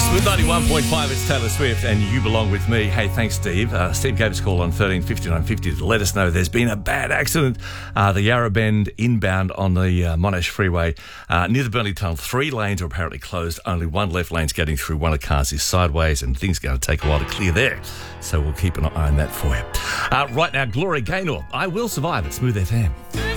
With 91.5, it's Taylor Swift and You Belong With Me. Hey, thanks, Steve. Steve gave us a call on 13 59 50 to let us know there's been a bad accident. The Yarra Bend inbound on the Monash Freeway near the Burnley Tunnel. 3 lanes are apparently closed. Only one left lane's getting through. One of the cars is sideways and things are going to take a while to clear there. So we'll keep an eye on that for you. Right now, Gloria Gaynor, I Will Survive at Smooth FM.